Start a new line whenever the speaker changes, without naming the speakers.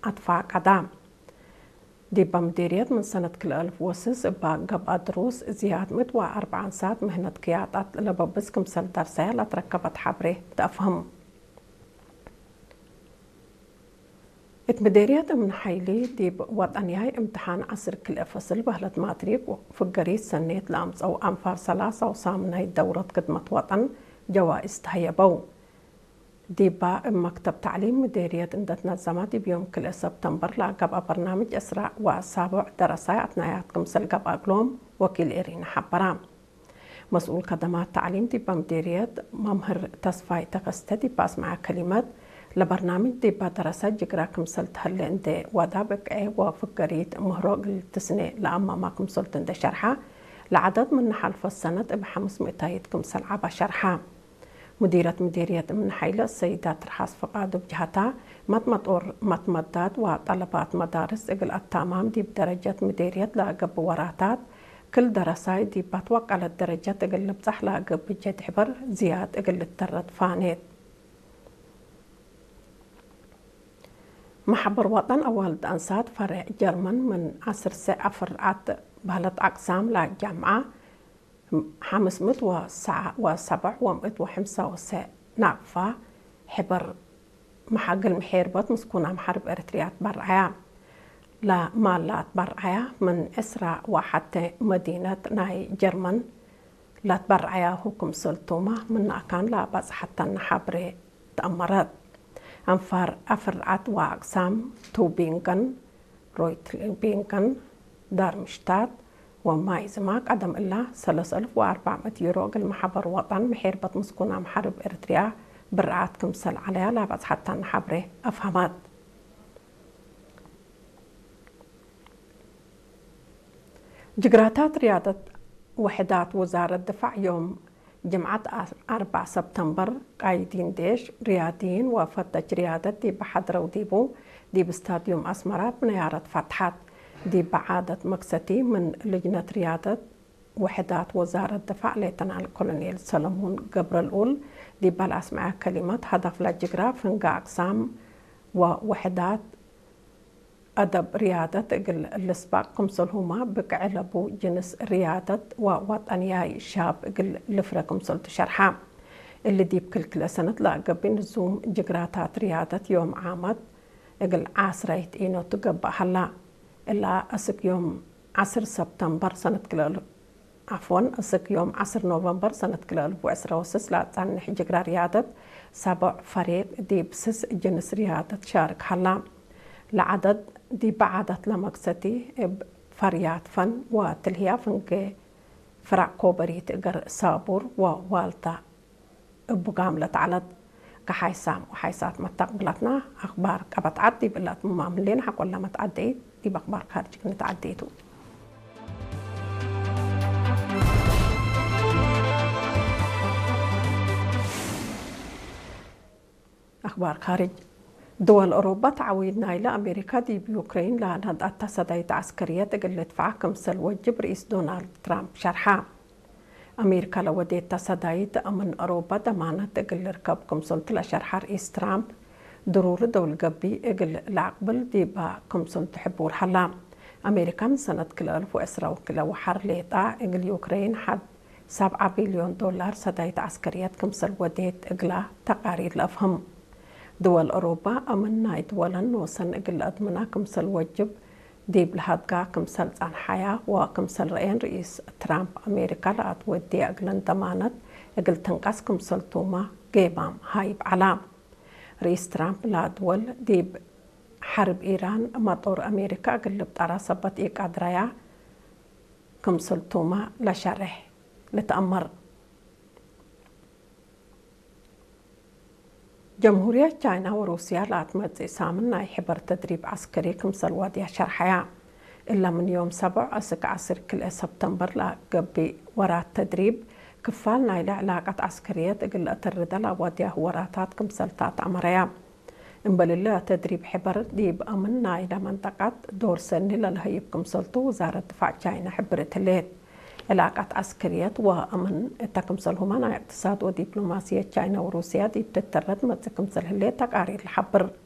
أدفع قدام دي بمديريات من سنة كل ألف وسس بقب دروس زياد 104 ساعات مهنة قيادات لببس كمسل درسية لا تركبت حبره تفهم اتمديريات من حيلي دي وطنياي امتحان عصر كل فصل بهلت ماتريك وفقريت سنيت لأمس أو أنفار 3 وصامناي دورة خدمة وطن جوائز تهيبو دي با مكتب تعليم مديرية اندت نظمات بيوم كل سبتمبر لقب برنامج أسرع وسابع دراسات أثناء سلقب أقلوم وكيل إيرين حبرام مسؤول خدمات تعليم دي بمديرية ممهر تصفاي تقسته دي باس مع كلمات لبرنامج دي با دراسات جقرا كمسلت هل اندي ودابك اي وفقريت مهروق التسني لأما ما كمسلت اندي شرحة لعدد من حلف السنة بحمس مئتايد كمسل عبا شرحة مديرة مديرية من حيلة السيدة ترحاس فقاد بجهتها متمدات وطلبات مدارس اقل التمام دي بدرجة مديرية لاقب وراتات كل دراساي دي بتوقع للدرجة اقل بصح لاقب بجد حبر زياد اقل الترد فانيت محبر وطن أول أنسات فرع جرمن من عصر ساعة فرعات بهلت أقسام لجامعة 507 و105 ناقفة حبر محق المحيربات مسكونة محارب إريتريات برعايا لا مالات برعايا من إسراء وحتى مدينة ناي جرمن لا تبرعايا حكم سلطومة من أكان لا بس حتى نحبري تأمرات أنفار أفرعات وأقسام توبينغن رويتلينغن دارمشتات ومايزماك قدم الله 3400 يورو المحبر وطن محيربة مسكونة محارب إريتريا برعات كمسل عليها لا بس حتى نحبره أفهمات جغراتات رياضة وحدات وزارة الدفاع يوم جمعة 4 سبتمبر قايدين ديش رياضيين وفتش رياضة دي بحضرة وديبو دي باستاديوم أسمرات بنيارة فتحات دي بعادة مقصتي من لجنة رياضة وحدات وزارة الدفاع ليتنال الكولونيل سلمون قبر الأول دي بالأس مع كلمات هدف لجغرا فنقا أقسام ووحدات أدب رياضة الاسباق كمسلهما بقعلبو جنس رياضة ووطنياي شاب قل لفرة كمسلت شرحا اللي دي بكل سنة لاقبين زوم جغراتات رياضة يوم عامد قل عصريت إينو تقب هلا إلا أسك يوم 10 سبتمبر سنة أسك يوم 10 نوفمبر سنة 2010 لا تنح جغرا رياضة 7 فريق دي بسس جنس رياضة شارك هلا لعدد دي بعدت لمقصتي فريات فن وتلهيا فنك فرع كوبريت اقر سابور ووالتا بقاملة على كحيسام وحيسات ما تقبلتنا أخبار كبت عدي بلات مماملين حق ولا ما تعدي دي بأخبار خارج كنت عديتو أخبار خارج دول أوروبا تعويدنا إلى أمريكا دي بيوكرين لأنها اتصدت عسكرية تقل دفاع كمسل وجب رئيس دونالد ترامب شرحا أمريكا لو دي تصديت من أوروبا دمانة تقل ركب كمسل لشرح رئيس ترامب ضرورة دول قبي اقل العقبل دي با كمسل تحبور حلا أمريكا من سنة كل 1010 وكل وحر ليتا اقل يوكرين حد 7 بليون دولار صديت عسكريات كمسل وديت اقلا تقارير الأفهم دول أوروبا أمنا دولا نوصن اقل أدمنا كمسل وجب دي بلهادقا كمسل عن حياة وكمسل رئين رئيس ترامب أمريكا لا تودي أقلن ضمانت اقل تنقص كمسل توما قيبام هايب علام رئيس ترامب لا دول دي حرب إيران مطور أمريكا اقل بطارا صبت إيق أدرايا كمسل توما لشرح لتأمر جمهورية تشاينا وروسيا لا تمت سامنا يحبر تدريب عسكري كمسل وادي شرحيا إلا من يوم 7 أسك 10 كل سبتمبر لا قبي وراء التدريب كفالنا إلى علاقة عسكرية تقل أترد لا واديه وراتات كمسلتات عمريا إنبال الله تدريب حبر ديب أمنا إلى منطقة دور سنة للهيب كمسلتو وزارة دفاع تشاينا حبرت الليل علاقات عسكرية وأمن تكمسلهما اقتصاد ودبلوماسية تشاينا وروسيا دي بتترد ما تكمسل الليل تقارير الحبر